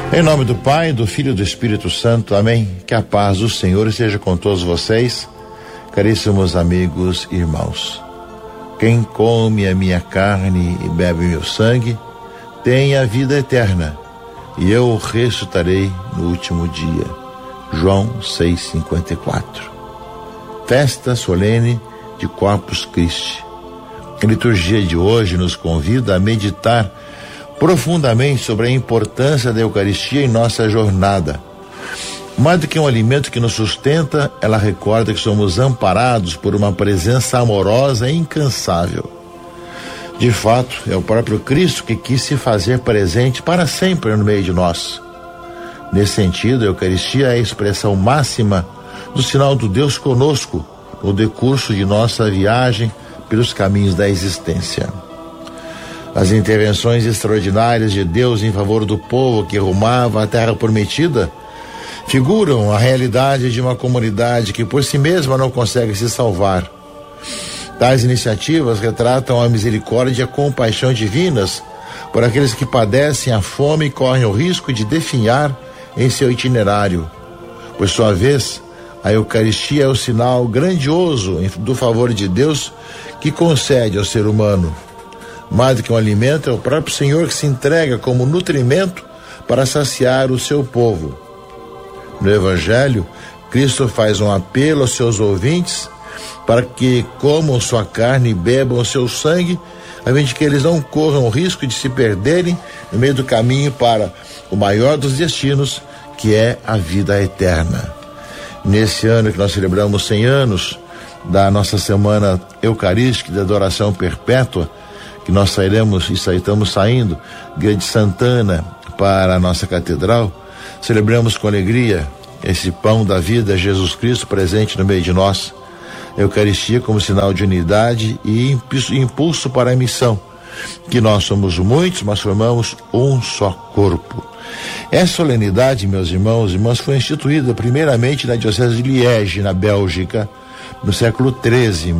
Em nome do Pai, do Filho e do Espírito Santo, amém. Que a paz do Senhor esteja com todos vocês, caríssimos amigos e irmãos. Quem come a minha carne e bebe meu sangue, tem a vida eterna, e eu o ressuscitarei no último dia. João 6,54. Festa solene de Corpus Christi. A liturgia de hoje nos convida a meditar profundamente sobre a importância da Eucaristia em nossa jornada. Mais do que um alimento que nos sustenta, ela recorda que somos amparados por uma presença amorosa e incansável. De fato, é o próprio Cristo que quis se fazer presente para sempre no meio de nós. Nesse sentido, a Eucaristia é a expressão máxima do sinal do Deus conosco no decurso de nossa viagem pelos caminhos da existência. As intervenções extraordinárias de Deus em favor do povo que rumava à Terra Prometida figuram a realidade de uma comunidade que por si mesma não consegue se salvar. Tais iniciativas retratam a misericórdia e a compaixão divinas por aqueles que padecem a fome e correm o risco de definhar em seu itinerário. Por sua vez, a Eucaristia é o sinal grandioso do favor de Deus que concede ao ser humano. Mais do que um alimento, é o próprio Senhor que se entrega como nutrimento para saciar o seu povo. No Evangelho, Cristo faz um apelo aos seus ouvintes para que comam sua carne e bebam o seu sangue, a fim de que eles não corram o risco de se perderem no meio do caminho para o maior dos destinos, que é a vida eterna. Nesse ano que nós celebramos 100 anos da nossa Semana Eucarística de Adoração Perpétua, que nós estamos saindo de Igreja de Santana para a nossa catedral, celebramos com alegria esse pão da vida, Jesus Cristo, presente no meio de nós. A Eucaristia como sinal de unidade e impulso para a missão, que nós somos muitos, mas formamos um só corpo. Essa solenidade, meus irmãos e irmãs, foi instituída primeiramente na Diocese de Liege, na Bélgica, no século XIII,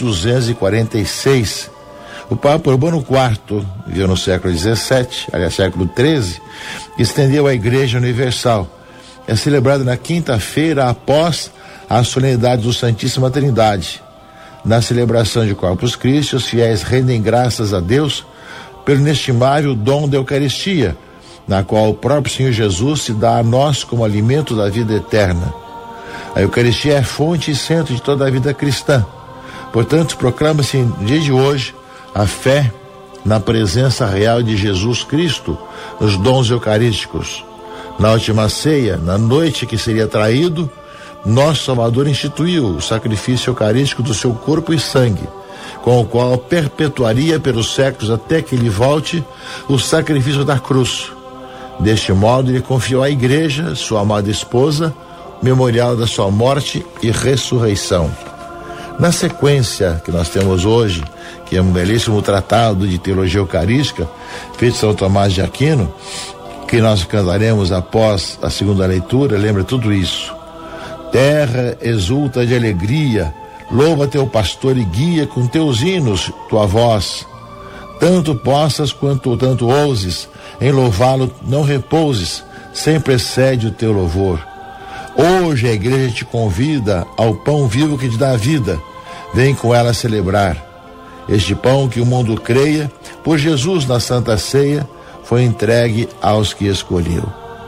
1246. O Papa Urbano IV, viveu no século XVII, aliás, século XIII, estendeu a Igreja Universal. É celebrado na quinta-feira após a solenidade do Santíssima Trindade. Na celebração de Corpus Christi, os fiéis rendem graças a Deus pelo inestimável dom da Eucaristia, na qual o próprio Senhor Jesus se dá a nós como alimento da vida eterna. A Eucaristia é fonte e centro de toda a vida cristã. Portanto, proclama-se no dia de hoje a fé na presença real de Jesus Cristo nos dons eucarísticos. Na última ceia, na noite que seria traído, nosso Salvador instituiu o sacrifício eucarístico do seu corpo e sangue, com o qual perpetuaria pelos séculos até que ele volte o sacrifício da cruz. Deste modo, ele confiou à Igreja, sua amada esposa, memorial da sua morte e ressurreição. Na sequência que nós temos hoje, que é um belíssimo tratado de teologia eucarística, feito por São Tomás de Aquino, que nós cantaremos após a segunda leitura, lembra tudo isso. Terra exulta de alegria, louva teu pastor e guia com teus hinos tua voz. Tanto possas quanto tanto ouses, em louvá-lo não repouses, sempre excede o teu louvor. Hoje a Igreja te convida ao pão vivo que te dá vida, vem com ela celebrar. Este pão que o mundo creia, por Jesus na Santa Ceia, foi entregue aos que escolheu.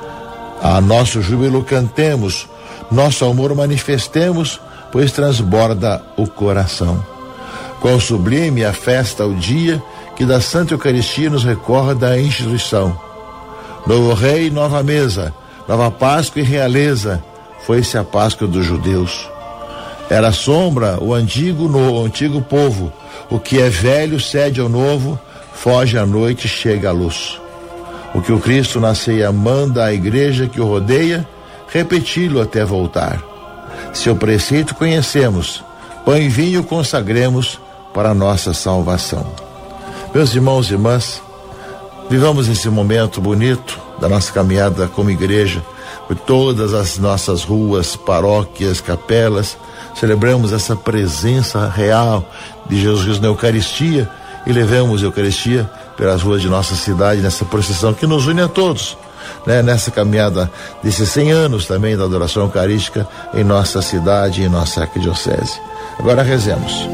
A nosso júbilo cantemos, nosso amor manifestemos, pois transborda o coração. Quão sublime a festa, o dia, que da Santa Eucaristia nos recorda a instituição. Novo rei, nova mesa, nova Páscoa e realeza, foi-se a Páscoa dos judeus. Era sombra o antigo povo, o que é velho cede ao novo, foge à noite, chega à luz. O que o Cristo na ceia manda à Igreja que o rodeia, repeti-lo até voltar. Seu preceito conhecemos, pão e vinho consagremos para a nossa salvação. Meus irmãos e irmãs, vivamos esse momento bonito da nossa caminhada como igreja, por todas as nossas ruas, paróquias, capelas, celebramos essa presença real de Jesus Cristo na Eucaristia e levamos a Eucaristia pelas ruas de nossa cidade nessa procissão que nos une a todos, né, nessa caminhada desses 100 anos também da adoração eucarística em nossa cidade e em nossa arquidiocese. Agora rezemos.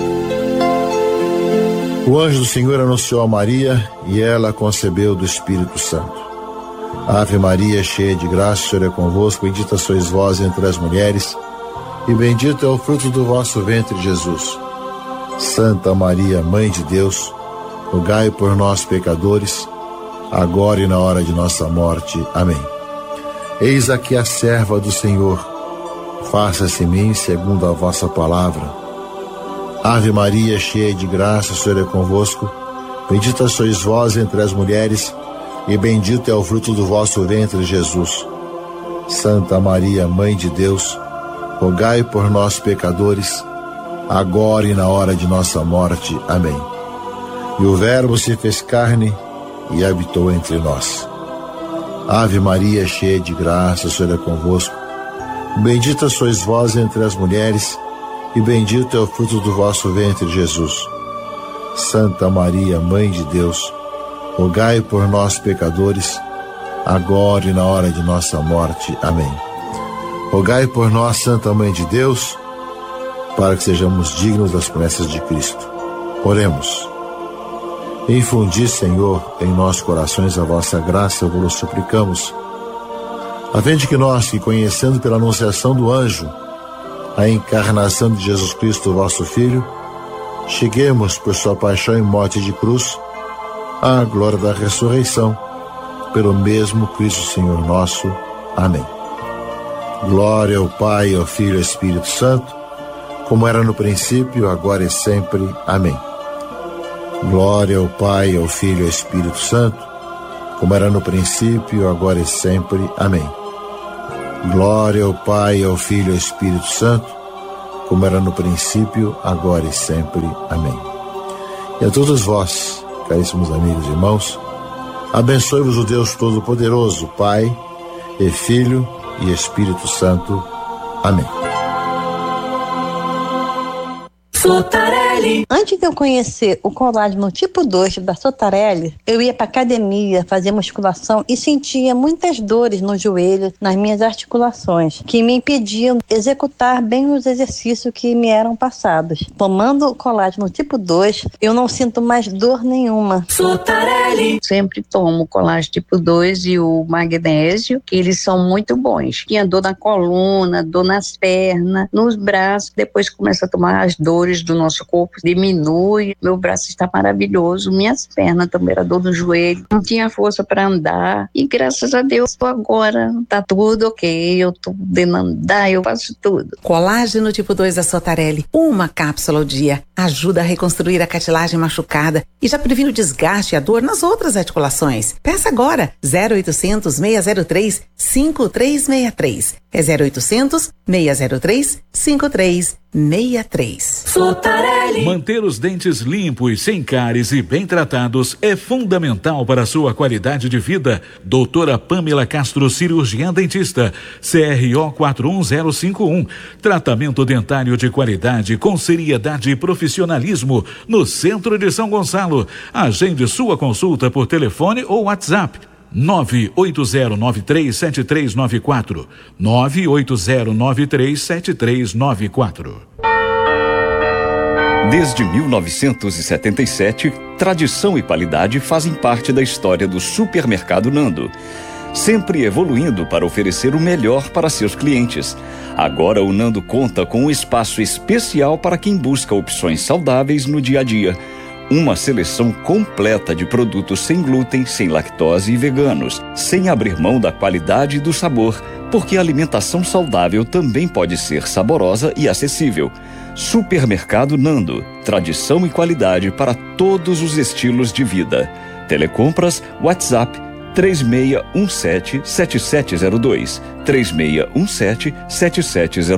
O anjo do Senhor anunciou a Maria e ela concebeu do Espírito Santo. Ave Maria, cheia de graça, o Senhor é convosco, bendita sois vós entre as mulheres, e bendito é o fruto do vosso ventre, Jesus. Santa Maria, Mãe de Deus, rogai por nós, pecadores, agora e na hora de nossa morte. Amém. Eis aqui a serva do Senhor, faça-se em mim segundo a vossa palavra. Ave Maria, cheia de graça, o Senhor é convosco, bendita sois vós entre as mulheres, e bendito é o fruto do vosso ventre, Jesus. Santa Maria, Mãe de Deus, rogai por nós, pecadores, agora e na hora de nossa morte. Amém. E o Verbo se fez carne e habitou entre nós. Ave Maria, cheia de graça, o Senhor é convosco, bendita sois vós entre as mulheres, e bendito é o fruto do vosso ventre, Jesus. Santa Maria, Mãe de Deus, rogai por nós, pecadores, agora e na hora de nossa morte. Amém. Rogai por nós, Santa Mãe de Deus, para que sejamos dignos das promessas de Cristo. Oremos. Infundi, Senhor, em nossos corações a vossa graça, vos suplicamos, a fim de que nós, que conhecendo pela anunciação do anjo a encarnação de Jesus Cristo, vosso Filho, cheguemos por sua paixão e morte de cruz à glória da ressurreição, pelo mesmo Cristo Senhor nosso. Amém. Glória ao Pai, ao Filho e ao Espírito Santo, como era no princípio, agora e sempre. Amém. Glória ao Pai, ao Filho e ao Espírito Santo, como era no princípio, agora e sempre. Amém. Glória ao Pai, ao Filho e ao Espírito Santo, como era no princípio, agora e sempre. Amém. E a todos vós, caríssimos amigos e irmãos, abençoe-vos o Deus Todo-Poderoso, Pai e Filho e Espírito Santo. Amém. Sotarelli. Antes de eu conhecer o colágeno tipo 2 da Sotarelli, eu ia para academia fazer musculação e sentia muitas dores no joelho, nas minhas articulações, que me impediam de executar bem os exercícios que me eram passados. Tomando o colágeno tipo 2, eu não sinto mais dor nenhuma. Sotarelli. Sempre tomo o colágeno tipo 2 e o magnésio, que eles são muito bons. Tinha dor na coluna, dor nas pernas, nos braços, depois começa a tomar as dores do nosso corpo, diminui, meu braço está maravilhoso, minhas pernas também era dor no joelho, não tinha força para andar, e graças a Deus agora tá tudo ok, eu tô podendo andar, eu faço tudo. Colágeno tipo 2 da Sotarelli, uma cápsula ao dia, ajuda a reconstruir a cartilagem machucada e já previne o desgaste e a dor nas outras articulações. Peça agora, 0800 603 5363, é 0800 603 5363. Sotarelli. Manter os dentes limpos, sem cáries e bem tratados é fundamental para a sua qualidade de vida. Doutora Pamela Castro, cirurgiã dentista, CRO 41051. Tratamento dentário de qualidade com seriedade e profissionalismo no centro de São Gonçalo. Agende sua consulta por telefone ou WhatsApp. 980937394 980937394. Desde 1977, tradição e qualidade fazem parte da história do Supermercado Nando, sempre evoluindo para oferecer o melhor para seus clientes. Agora o Nando conta com um espaço especial para quem busca opções saudáveis no dia a dia. Uma seleção completa de produtos sem glúten, sem lactose e veganos, sem abrir mão da qualidade e do sabor, porque a alimentação saudável também pode ser saborosa e acessível. Supermercado Nando, tradição e qualidade para todos os estilos de vida. Telecompras, WhatsApp 3617-7702, 3617-7702.